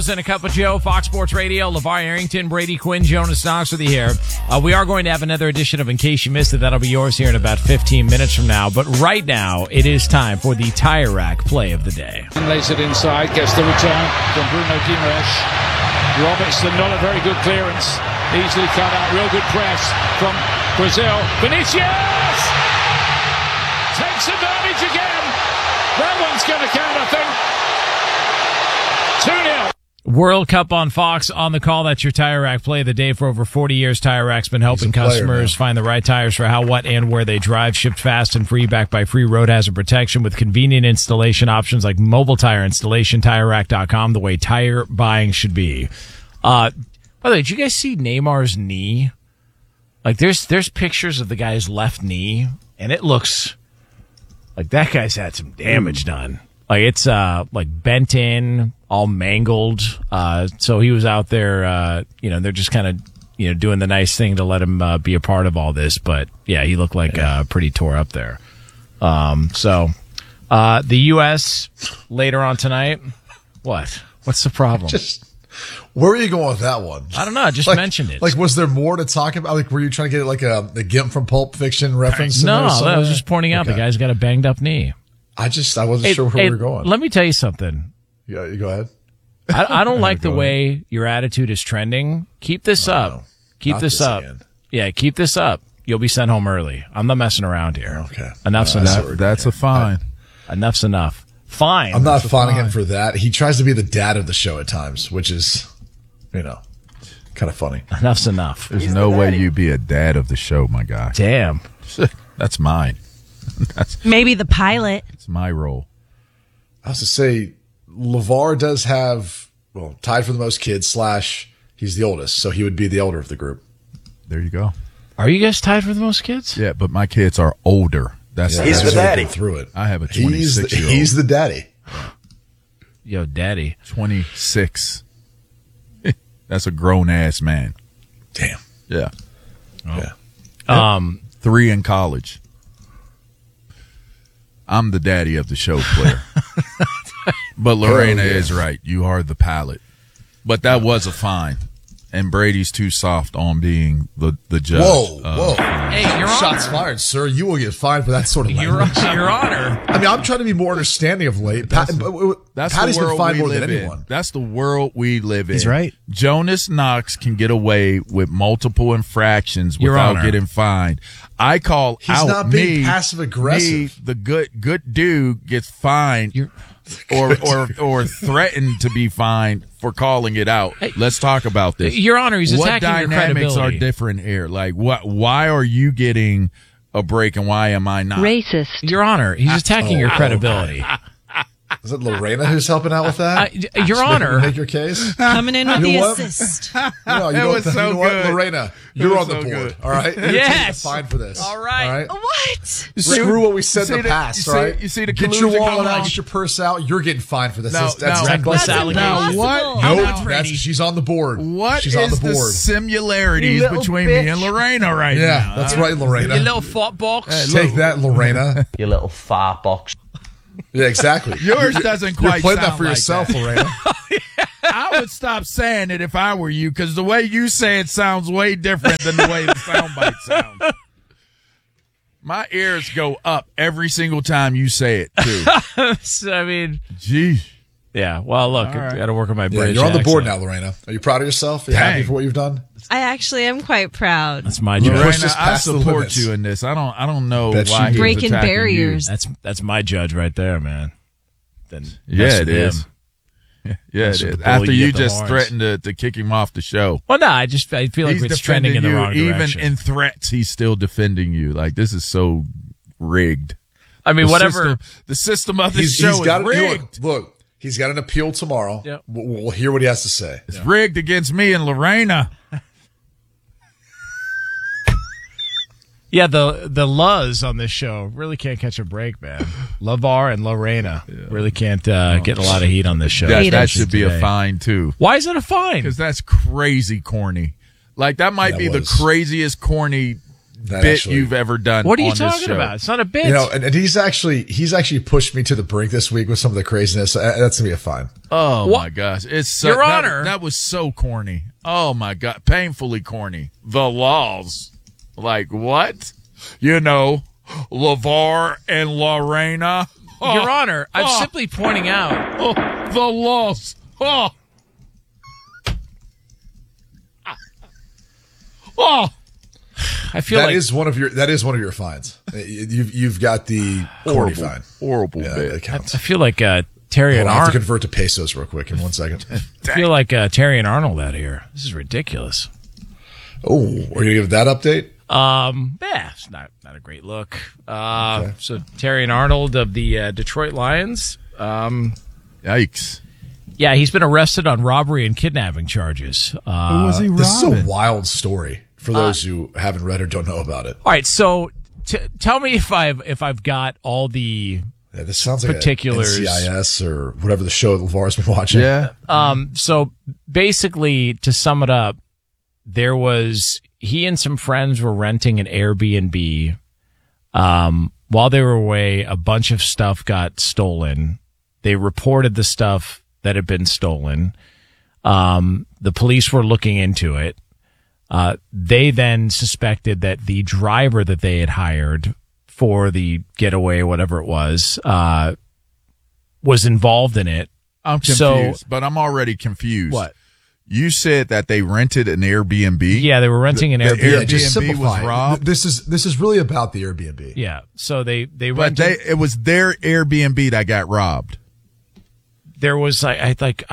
And a Cup of Joe, Fox Sports Radio, LeVar Arrington, Brady Quinn, Jonas Knox with you here. We are going to have another edition of In Case You Missed It. That'll be yours here in about 15 minutes from now. But right now, it is time for the Tire Rack Play of the Day. And lays it inside, gets the return from Bruno Guimaraes. Robertson, not a very good clearance. Easily cut out, real good press from Brazil. Vinicius! Takes advantage again. That one's going to count, I think. 2-0. World Cup on Fox on the call. That's your Tire Rack Play of the Day. For over 40 years, Tire Rack's been helping customers find the right tires for how, what, and where they drive. Shipped fast and free, backed by free road hazard protection with convenient installation options like mobile tire installation. TireRack.com, the way tire buying should be. By the way, did you guys see Neymar's knee? Like, there's pictures of the guy's left knee, and it looks like that guy's had some damage done. Like, it's like bent in, all mangled. So he was out there, they're just kind of, doing the nice thing to let him be a part of all this. But yeah, he looked like pretty tore up there. The U.S. later on tonight. What? What's the problem? Where are you going with that one? I don't know. I just mentioned it. Like, was there more to talk about? Like, were you trying to get like a Gimp from Pulp Fiction reference? No, I was just pointing out the guy's got a banged up knee. I wasn't sure where we were going. Let me tell you something. Yeah, you go ahead. I don't like the way your attitude is trending. Keep this up. No, keep this up. Again. Yeah, keep this up. You'll be sent home early. I'm not messing around here. Okay. Enough's enough. That's a fine. Enough's enough. Fine. I'm not fawning him for that. He tries to be the dad of the show at times, which is, kind of funny. Enough's enough. There's no way you'd be a dad of the show, my guy. Damn. That's mine. Maybe the pilot. It's my role. I was to say, LeVar does have, tied for the most kids / he's the oldest, so he would be the elder of the group. There you go. Are you guys tied for the most kids? Yeah, but my kids are older. He's the daddy. Through it. I have a 26-year-old. He's the daddy. Yo, daddy. 26. That's a grown-ass man. Damn. Yeah. Oh. Yeah. 3 in college. I'm the daddy of the show, player. But Lorena is right. You are the pilot. But that was a fine. And Brady's too soft on being the judge. Whoa. Hey, Your Shots Honor. fired, sir. You will get fined for that sort of language. Your Honor. I mean, I'm trying to be more understanding of late. That's Patty's the been world fined we more live than in. anyone. That's the world we live in. He's right. Jonas Knox can get away with multiple infractions Your without Honor. getting fined. I call He's out not being me, passive-aggressive. me, the good dude gets fined or threatened to be fined for calling it out. Let's talk about this. Your Honor, he's attacking your What dynamics credibility. are different here? Like, why are you getting a break and why am I not? Racist. Your Honor, he's attacking your credibility. Is it Lorena who's helping out with that? Your Honor. Make your case? Coming in with You the know what? assist. was so you know what, good. Lorena, It you're was on the so board. good. All right? You're Yes. taking the fine for this. All right. What? Screw what we said in the the- past, you all see- right? you see the Get your collusion wallet going out, on? get your purse out. You're getting fined for this. Now- That's now- reckless That's allegation. Now, impossible. what? Nope, now- she's on the board. What She's on is the the board. similarities between me and Lorena right now? Yeah, that's right, Lorena. You little fought box. Take that, Lorena. You little fart box. Yeah, exactly. Yours doesn't You're quite playing sound that for like yourself, that. Lorena. I would stop saying it if I were you, because the way you say it sounds way different than the way the soundbite sounds. My ears go up every single time you say it, too. So, I mean, Jeez. yeah. Well, look, All right. I got to work on my Yeah, British you're on the board now, accent. Lorena. Are you proud of yourself? Are you happy Dang. for what you've done? I actually am quite proud. That's my You judge. pushed Lorena, us I past the support limits. you in this. I don't know Bet why you he's do. Breaking attacking barriers. That's my judge right there, man. Then You. mess Yeah, it with is. him. Yeah, That's it the is. bull After you you get the just horns. threatened to kick him off the show. Well, no, I feel like He's it's trending in the defending wrong you. direction. Even in threats, he's still defending you. Like, this is so rigged. I mean, whatever. The system of this He's show got is rigged. Look, he's got an appeal tomorrow. Yep. We'll hear what he has to say. It's rigged against me and Lorena. Yeah, the Luz on this show really can't catch a break, man. LeVar and Lorena really can't get a lot of heat on this show. That should be today. a fine, too. Why is it a fine? Because that's crazy corny. Like, that might That be was. the craziest corny bit you've ever done. What are you on this talking show. about? It's not a bit. You know, and he's actually pushed me to the brink this week with some of the craziness. That's gonna be a fine. Oh What? my gosh, it's so, Your Honor. That was so corny. Oh my God, painfully corny. The laws, like what? You know, LeVar and Lorena. Oh, Your Honor, I'm oh, simply pointing out. oh, the laws. Oh. Oh. I feel That like is one of your fines. You've got the corny fine. Horrible Yeah, bit. that counts. I feel like Terry and I have to Arnold. convert to pesos real quick in 1 second. I feel like Terry and Arnold out here. This is ridiculous. Oh, are you gonna give that update? It's not a great look. So Terry and Arnold of the Detroit Lions. Yikes. Yeah, he's been arrested on robbery and kidnapping charges. Who was he This is a robbing? wild story for those who haven't read or don't know about it. All right, so tell me if I've got all the Yeah, this sounds like particulars. NCIS or whatever the show that LeVar's been watching. Yeah. So basically, to sum it up, he and some friends were renting an Airbnb. While they were away, a bunch of stuff got stolen. They reported the stuff that had been stolen. The police were looking into it. They then suspected that the driver that they had hired for the getaway, whatever it was involved in it. I'm confused, but I'm already confused. What? You said that they rented an Airbnb? Yeah, they were renting an Airbnb. Yeah, just Airbnb was simplify it. robbed? This is really about the Airbnb. Yeah, so they But rented. it was their Airbnb that got robbed. There was I think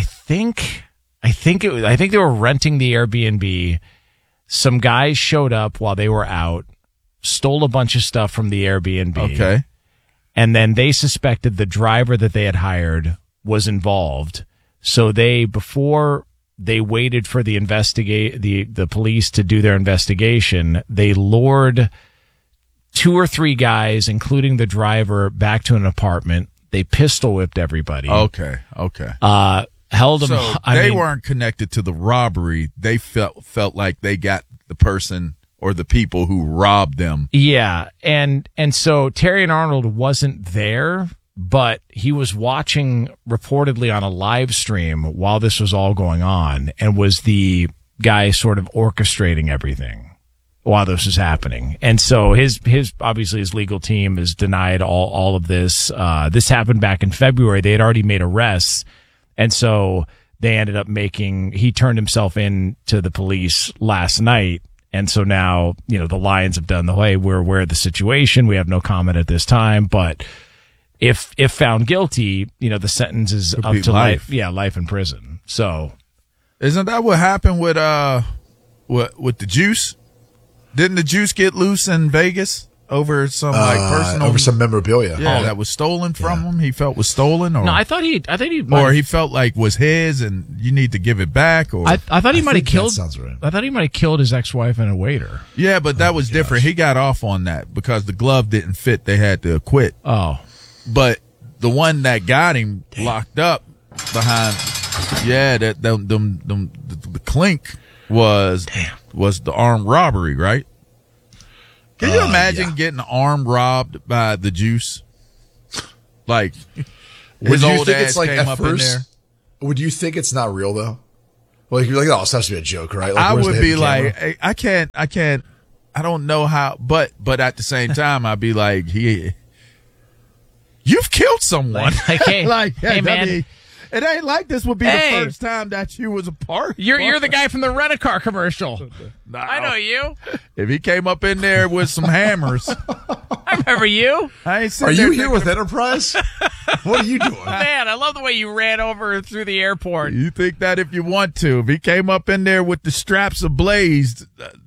they were renting the Airbnb. Some guys showed up while they were out, stole a bunch of stuff from the Airbnb. Okay. And then they suspected the driver that they had hired was involved. So before they waited for the police to do their investigation, they lured 2 or 3 guys, including the driver, back to an apartment. They pistol whipped everybody. Okay. Held them. So they weren't connected to the robbery. They felt like they got the person or the people who robbed them. Yeah, and so Terry and Arnold wasn't there, but he was watching reportedly on a live stream while this was all going on, and was the guy sort of orchestrating everything while this was happening. And so his obviously his legal team has denied all of this. This happened back in February. They had already made arrests, and so they ended up he turned himself in to the police last night. And so now, the Lions have done we're aware of the situation. We have no comment at this time, but if found guilty, the sentence is up to life. Yeah, life in prison. So Isn't that what happened with the Juice? Didn't the Juice get loose in Vegas over some personal over some memorabilia? Yeah, that was stolen from him. He felt was stolen, or no, I thought he or he felt like was his, and you need to give it back. Or I thought he might have think that killed. sounds right. I thought he might have killed his ex-wife and a waiter. yeah, but that was different. He got off on that because the glove didn't fit. They had to quit. Oh, But the one that got him locked up behind, the clink was the armed robbery, right? Can you imagine getting armed robbed by the Juice? Like his old ass came up in there. Would you think it's not real though? Like you're like, oh, this has to be a joke, right? Like, I where's the would be hidden like, camera? hey, I can't. I don't know how, but at the same time, I'd be like, you've killed someone. Like, hey, hey man. I mean, it ain't like this would be Hey. the first time that you was a part. you're the guy from the Rent-A-Car commercial. I know you. If he came up in there with some hammers, I remember you. I ain't Are sitting you there here thinking, with Enterprise? What are you doing? Man, I love the way you ran over through the airport. You think that if you want to. If he came up in there with the straps ablazed,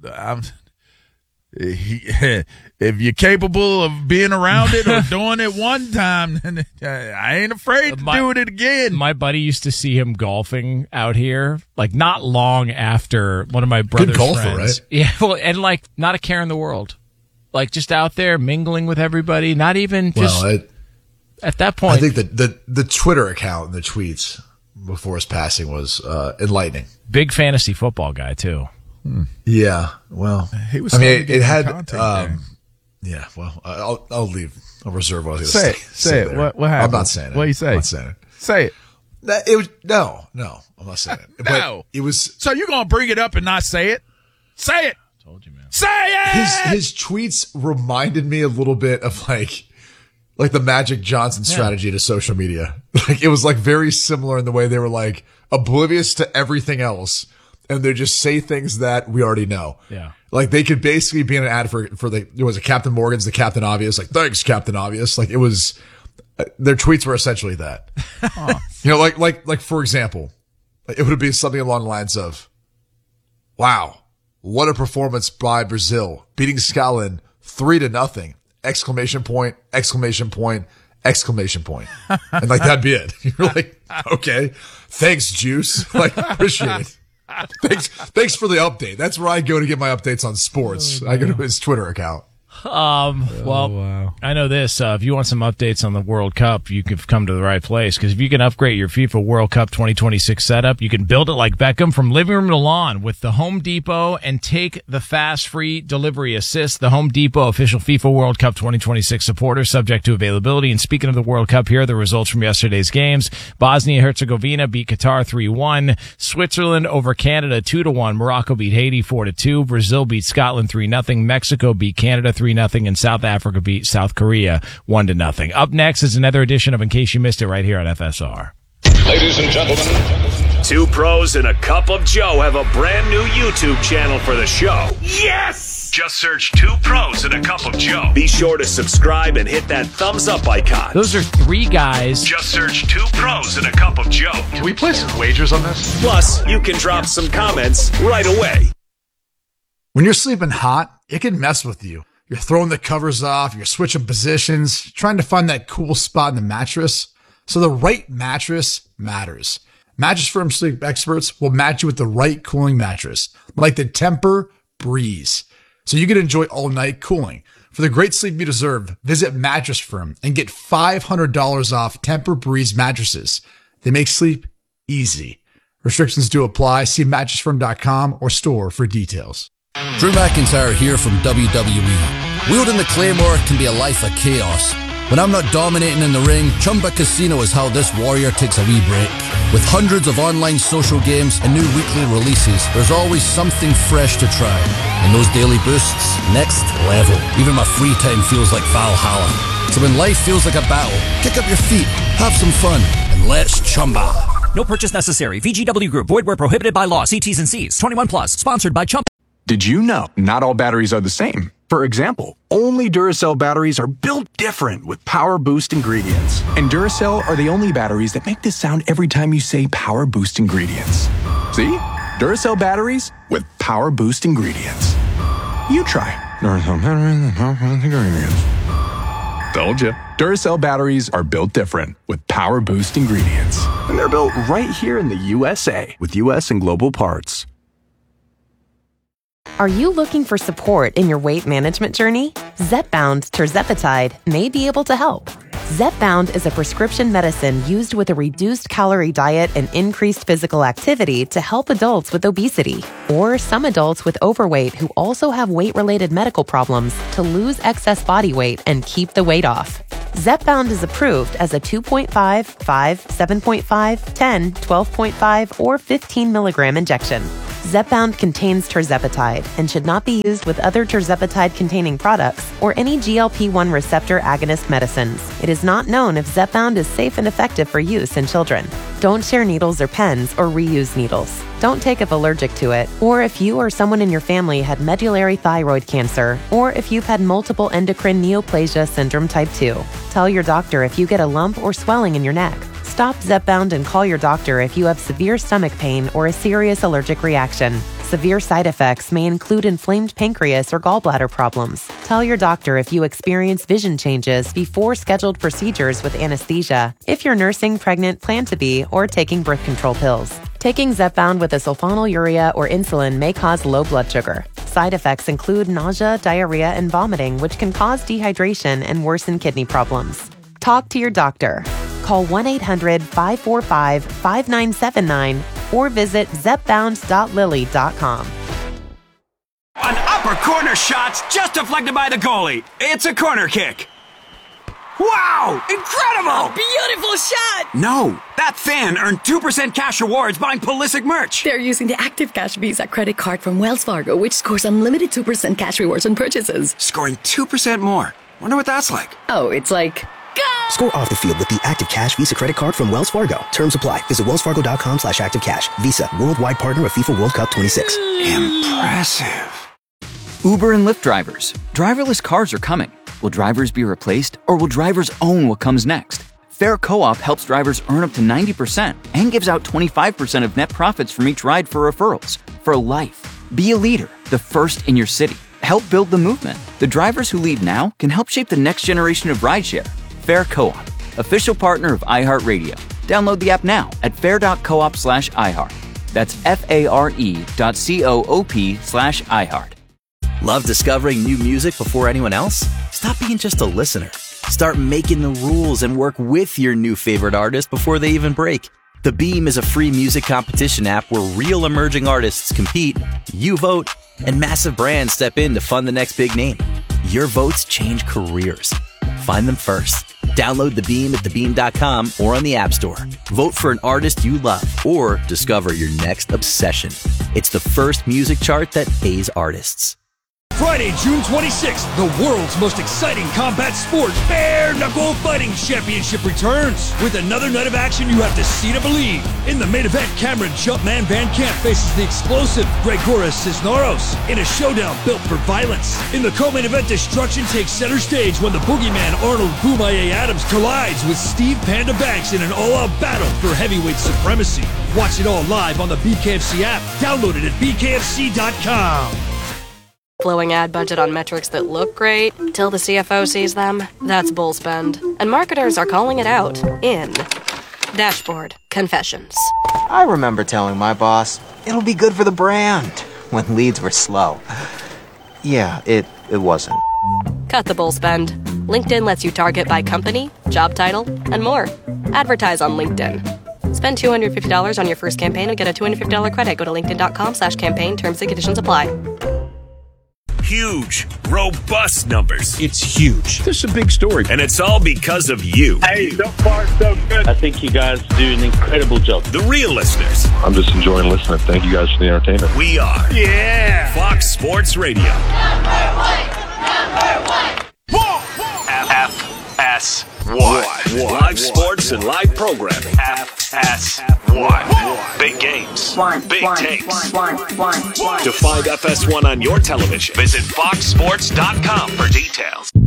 if you're capable of being around it or doing it one time, then I ain't afraid to do it again. My buddy used to see him golfing out here, like not long after one of my brother's golfer, friends. right? Yeah, well, and like not a care in the world. Like just out there mingling with everybody, not even just Well, at that point. I think that the Twitter account and the tweets before his passing was enlightening. Big fantasy football guy too. Yeah, well, He was. it had. Content, yeah, well, I'll leave. I'll reserve what I was say going it. to Say it. there. What happened? I'm not saying it. What you say? I'm not saying it. Say it. It was no. I'm not saying it. No. But it was. So you're gonna bring it up and not say it? Say it. Told you, man. Say it. His tweets reminded me a little bit of like the Magic Johnson strategy to social media. Like it was like very similar in the way they were like oblivious to everything else, and they just say things that we already know. Yeah. Like they could basically be in an ad for it was a Captain Morgan's, the Captain Obvious. Like thanks, Captain Obvious. Like it was. Their tweets were essentially that. You know, like for example, it would be something along the lines of, "Wow, what a performance by Brazil, beating Scotland 3-0! Exclamation point! Exclamation point! Exclamation point!" And like that'd be it. You're like, okay, thanks, Juice. Like appreciate it. Thanks for the update. That's where I go to get my updates on sports. I go to his Twitter account. Wow. I know this. If you want some updates on the World Cup, you could come to the right place. Because if you can upgrade your FIFA World Cup 2026 setup, you can build it like Beckham from living room to lawn with the Home Depot and take the fast free delivery assist. The Home Depot official FIFA World Cup 2026 supporter, subject to availability. And speaking of the World Cup, here are the results from yesterday's games. Bosnia-Herzegovina beat Qatar 3-1. Switzerland over Canada 2-1. Morocco beat Haiti 4-2. Brazil beat Scotland 3-0. Mexico beat Canada 3-0, and South Africa beat South Korea 1-0. Up next is another edition of In Case You Missed It right here on FSR. Ladies and gentlemen, Two Pros and a Cup of Joe have a brand new YouTube channel for the show. yes! Just search Two Pros and a Cup of Joe. Be sure to subscribe and hit that thumbs up icon. Those are three guys. Just search Two Pros and a Cup of Joe. Can we play some wagers on this? Plus, you can drop some comments right away. When you're sleeping hot, it can mess with you. You're throwing the covers off, you're switching positions, trying to find that cool spot in the mattress. So the right mattress matters. Mattress Firm sleep experts will match you with the right cooling mattress, like the Tempur Breeze, so you can enjoy all night cooling. For the great sleep you deserve, visit Mattress Firm and get $500 off Tempur Breeze mattresses. They make sleep easy. Restrictions do apply. See mattressfirm.com or store for details. Drew McIntyre here from WWE. Wielding the Claymore can be a life of chaos. When I'm not dominating in the ring, Chumba Casino is how this warrior takes a wee break. With hundreds of online social games and new weekly releases, there's always something fresh to try. And those daily boosts, next level. Even my free time feels like Valhalla. So when life feels like a battle, kick up your feet, have some fun, and let's chumba. No purchase necessary. VGW Group. Void where prohibited by law. See T's and C's. 21 plus. Sponsored by Chumba. Did you know not all batteries are the same? For example, only Duracell batteries are built different with Power Boost ingredients. And Duracell are the only batteries that make this sound every time you say Power Boost ingredients. See? Duracell batteries with Power Boost ingredients. You try. Duracell batteries with Power Boost ingredients. Told you. Duracell batteries are built different with Power Boost ingredients. And they're built right here in the USA with US and global parts. Are you looking for support in your weight management journey? Zepbound tirzepatide may be able to help. Zepbound is a prescription medicine used with a reduced calorie diet and increased physical activity to help adults with obesity or some adults with overweight who also have weight-related medical problems to lose excess body weight and keep the weight off. Zepbound is approved as a 2.5, 5, 7.5, 10, 12.5, or 15 milligram injection. Zepbound contains tirzepatide and should not be used with other tirzepatide-containing products or any GLP-1 receptor agonist medicines. It is not known if Zepbound is safe and effective for use in children. Don't share needles or pens or reuse needles. Don't take if allergic to it, or if you or someone in your family had medullary thyroid cancer, or if you've had multiple endocrine neoplasia syndrome type 2. Tell your doctor if you get a lump or swelling in your neck. Stop Zepbound and call your doctor if you have severe stomach pain or a serious allergic reaction. Severe side effects may include inflamed pancreas or gallbladder problems. Tell your doctor if you experience vision changes before scheduled procedures with anesthesia, if you're nursing, pregnant, plan to be, or taking birth control pills. Taking Zepbound with a sulfonylurea or insulin may cause low blood sugar. Side effects include nausea, diarrhea, and vomiting, which can cause dehydration and worsen kidney problems. Talk to your doctor. Call 1-800-545-5979 or visit zepbound.lilly.com. An upper corner shot just deflected by the goalie. It's a corner kick. Wow! Incredible! A beautiful shot! No, that fan earned 2% cash rewards buying Pulisic merch. They're using the Active Cash Visa credit card from Wells Fargo, which scores unlimited 2% cash rewards on purchases. Scoring 2% more. Wonder what that's like. Oh, it's like... Go! Score off the field with the Active Cash Visa credit card from Wells Fargo. Terms apply. Visit wellsfargo.com/activecash. Visa, worldwide partner of FIFA World Cup 26. Impressive. Uber and Lyft drivers. Driverless cars are coming. Will drivers be replaced, or will drivers own what comes next? Fair Co-op helps drivers earn up to 90% and gives out 25% of net profits from each ride for referrals. For life. Be a leader, the first in your city. Help build the movement. The drivers who lead now can help shape the next generation of rideshare. Fair Co-op, official partner of iHeartRadio. Download the app now at fair.coop/iHeart. That's FARE.coop/iHeart. Love discovering new music before anyone else? Stop being just a listener. Start making the rules and work with your new favorite artist before they even break. The Beam is a free music competition app where real emerging artists compete, you vote, and massive brands step in to fund the next big name. Your votes change careers. Find them first. Download The Beam at thebeam.com or on the App Store. Vote for an artist you love or discover your next obsession. It's the first music chart that pays artists. Friday, June 26th, the world's most exciting combat sport, Bare Knuckle Fighting Championship returns. With another night of action you have to see to believe. In the main event, Cameron Jumpman Van Camp faces the explosive Gregoras Cisneros in a showdown built for violence. In the co-main event, destruction takes center stage when the boogeyman Arnold Boomaye Adams collides with Steve Panda Banks in an all-out battle for heavyweight supremacy. Watch it all live on the BKFC app. Download it at bkfc.com. Blowing ad budget on metrics that look great till the CFO sees them? That's bull spend. And marketers are calling it out in Dashboard Confessions. I remember telling my boss, it'll be good for the brand, when leads were slow. Yeah, it wasn't. Cut the bull spend. LinkedIn lets you target by company, job title, and more. Advertise on LinkedIn. Spend $250 on your first campaign and get a $250 credit. Go to linkedin.com/campaign. Terms and conditions apply. Huge, robust numbers. It's huge. This is a big story. And it's all because of you. Hey, so far so good. I think you guys do an incredible job. The real listeners. I'm just enjoying listening. Thank you guys for the entertainment. We are. Yeah. Fox Sports Radio. Number one. FS1. Live sports and live programming. FS1. Big games. Big takes. To find FS1 on your television, visit foxsports.com for details.